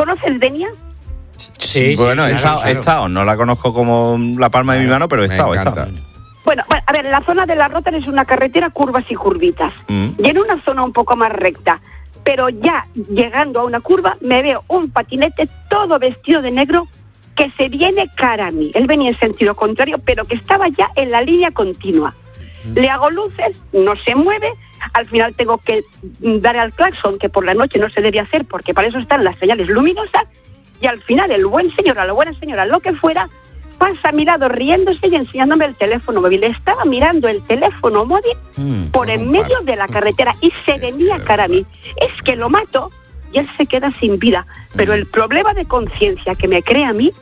¿Conoces Denia? Sí, bueno, sí, he estado. No la conozco como la palma de mi mano, pero he estado. Bueno, a ver, la zona de la Rota es una carretera curvas y curvitas. Y en una zona un poco más recta. Pero ya llegando a una curva, me veo un patinete todo vestido de negro que se viene cara a mí. Él venía en sentido contrario, pero que estaba ya en la línea continua. Le hago luces, no se mueve, al final tengo que dar al claxon, que por la noche no se debe hacer, porque para eso están las señales luminosas, y al final el buen señor, a la buena señora, lo que fuera, pasa a mi lado riéndose y enseñándome el teléfono móvil. Estaba mirando el teléfono móvil por en medio de la carretera y se venía cara a mí. Es que lo mato y él se queda sin vida. Pero el problema de conciencia que me crea a mí,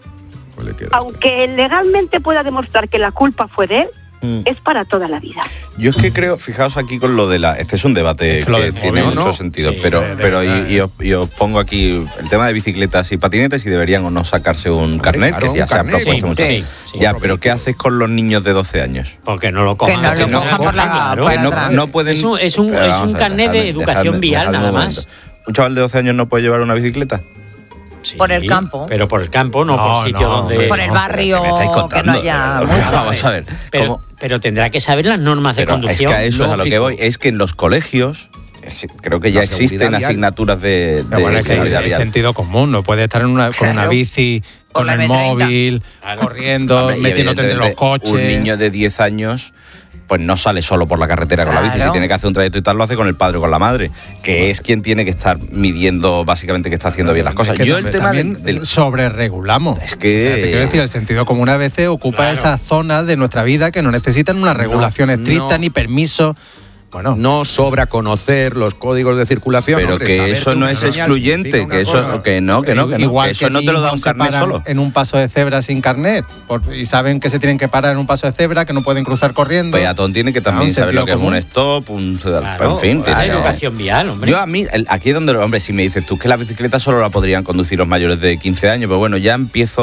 aunque legalmente pueda demostrar que la culpa fue de él, es para toda la vida. Yo es que creo, fijaos aquí con lo de la... Este es un debate que tiene mucho sentido, sí, pero os pongo aquí el tema de bicicletas y patinetes, si deberían o no sacarse un carnet, claro, que ya se ha propuesto mucho. Sí, Ya, pero ¿qué haces con los niños de 12 años? Porque no lo cojan. Que no lo cojan por la que no pueden... Es un carnet de educación vial, nada más. ¿Un chaval de 12 años no puede llevar una bicicleta? Sí, por el campo. Pero por el campo, no por sitio donde... Por el barrio, que no haya... Vamos a ver. Pero tendrá que saber las normas de conducción. Es que a eso es a lo que voy. Es que en los colegios... Creo que ya existen asignaturas de es que hay sentido común. No puedes estar con una bici, con el móvil, corriendo, metiéndote entre los coches. Un niño de 10 años... pues no sale solo por la carretera con la bici. Si tiene que hacer un trayecto y tal, lo hace con el padre o con la madre, que es quien tiene que estar midiendo básicamente que está haciendo bien las cosas. Es que yo el tema del sobreregulamos. Es que... O sea, te quiero decir, el sentido común a veces ocupa esas zonas de nuestra vida que no necesitan una regulación estricta ni permiso. Bueno, no sobra conocer los códigos de circulación. Pero que eso no es excluyente, que eso que no, igual que eso no te lo da un carnet solo. En un paso de cebra sin carnet, y saben que se tienen que parar en un paso de cebra, que no pueden cruzar corriendo. Peatón tiene que también saber lo que es un stop, en fin. Hay educación vial, hombre. Yo a mí, aquí es donde, hombre, si me dices tú que la bicicleta solo la podrían conducir los mayores de 15 años, pues bueno, ya empiezo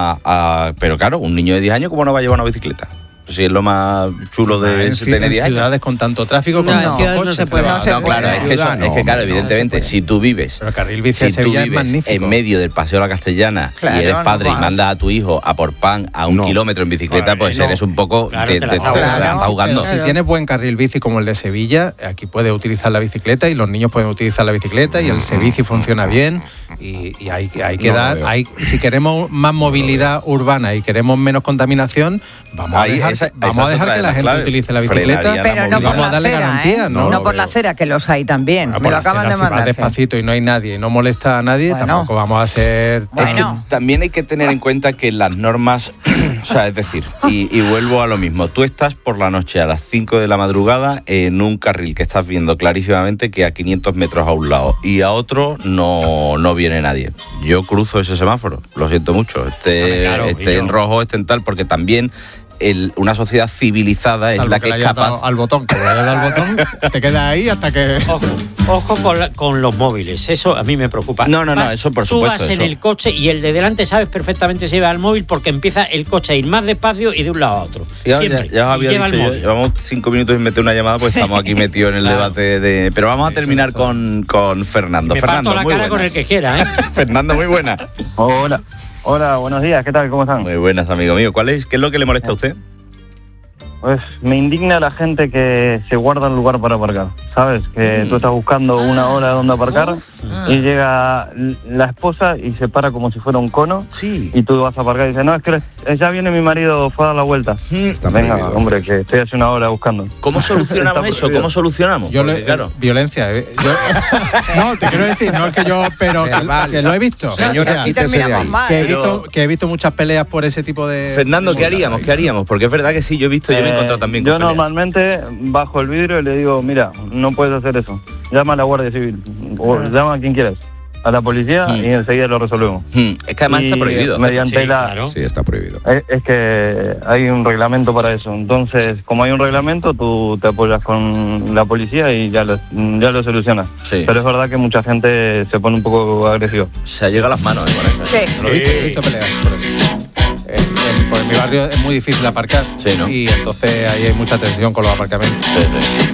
pero claro, un niño de 10 años, ¿cómo no va a llevar una bicicleta? Si es lo más chulo de tener 10 años. Ciudades con tanto tráfico, en ciudades no se puede. Claro, es que claro, evidentemente, si tú vives, en medio del Paseo de la Castellana y eres padre y mandas a tu hijo a por pan a un kilómetro en bicicleta, pues eres un poco, te estás ahogando. Si tienes buen carril bici como el de Sevilla, aquí puedes utilizar la bicicleta y los niños pueden utilizar la bicicleta y el Sebici funciona bien y hay que dar, si queremos más movilidad urbana y queremos menos contaminación, vamos a dejar que la gente utilice la bicicleta, pero no por vamos a darle la acera, garantía, no por la acera, que los hay también. Me lo acaban de mandar. Si vas despacito y no hay nadie y no molesta a nadie, tampoco vamos a ser... Es que también hay que tener en cuenta que las normas, o sea, es decir, y vuelvo a lo mismo, tú estás por la noche a las 5 de la madrugada en un carril que estás viendo clarísimamente que a 500 metros a un lado y a otro no viene nadie. Yo cruzo ese semáforo, lo siento mucho, esté en rojo, esté en tal, porque también... una sociedad civilizada es la que es capaz... al botón, que vaya al botón, te quedas ahí hasta que... Ojo con los móviles, eso a mí me preocupa. No, eso por supuesto. Tú vas en el coche y el de delante sabes perfectamente si va al móvil porque empieza el coche a ir más despacio y de un lado a otro. Ya os había dicho yo, llevamos 5 minutos y meter una llamada, pues estamos aquí metidos en el debate de... Pero vamos a terminar con Fernando. Me Fernando, parto la cara con el que quiera, ¿eh? Fernando, muy buena. Hola, buenos días, ¿qué tal? ¿Cómo están? Muy buenas, amigo mío. ¿Qué es lo que le molesta a usted? Pues me indigna la gente que se guarda un lugar para aparcar, ¿sabes? Que tú estás buscando una hora donde aparcar y llega la esposa y se para como si fuera un cono. Sí. Y tú vas a aparcar y dices, no, es que ya viene mi marido, fue a dar la vuelta. Venga, hombre, que estoy hace una hora buscando. ¿Cómo solucionamos eso? ¿Cómo solucionamos? Violencia. No, te quiero decir, no es que yo, pero que lo he visto. Señora, quítese de ahí. Que he visto muchas peleas por ese tipo de... Fernando, ¿qué haríamos? Porque es verdad que sí, yo he encontrado también con yo peleas. Normalmente bajo el vidrio y le digo, mira, no puedes hacer eso. Llama a la Guardia Civil o llama a quien quieras. A la policía y enseguida lo resolvemos. Es que además está prohibido. Mediante Sí, está prohibido. Es que hay un reglamento para eso. Entonces, como hay un reglamento, tú te apoyas con la policía y ya lo solucionas. Sí. Pero es verdad que mucha gente se pone un poco agresiva. Se llega a las manos, Sí. Lo he visto peleas por eso. Por mi barrio es muy difícil aparcar. Sí, ¿no? Y entonces ahí hay mucha tensión con los aparcamientos. Sí.